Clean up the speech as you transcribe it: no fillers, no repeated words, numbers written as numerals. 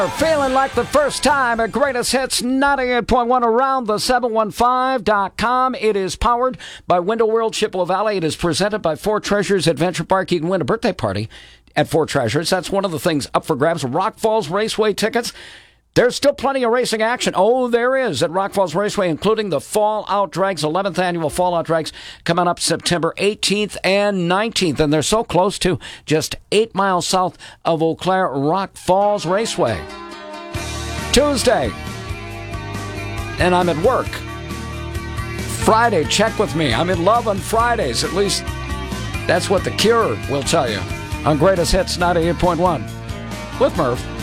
Feeling like the first time at Greatest Hits 98.1 around the 715.com. It is powered by Window World Chippewa Valley. It is presented by Four Treasures Adventure Park. You can win a birthday party at Four Treasures. That's one of the things up for grabs. Rock Falls Raceway tickets. There's still plenty of racing action. Oh, there is at Rock Falls Raceway, including the Fallout Drags, 11th annual Fallout Drags, coming up September 18th and 19th. And they're so close to just 8 miles south of Eau Claire, Rock Falls Raceway. Tuesday, and I'm at work. Friday, check with me. I'm in love on Fridays. At least that's what The Cure will tell you on Greatest Hits 98.1 with Murph.